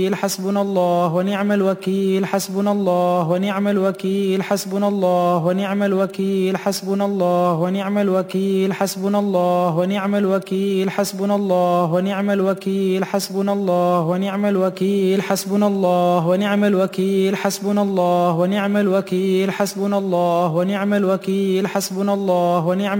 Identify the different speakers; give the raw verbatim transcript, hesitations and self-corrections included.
Speaker 1: حسبنا الله ونعم الوكيل حسبنا الله ونعم الوكيل حسبنا الله ونعم الوكيل حسبنا الله ونعم الوكيل حسبنا الله ونعم الوكيل حسبنا الله ونعم الوكيل حسبنا الله ونعم الوكيل حسبنا الله ونعم الوكيل حسبنا الله ونعم الوكيل حسبنا الله ونعم الوكيل حسبنا الله ونعم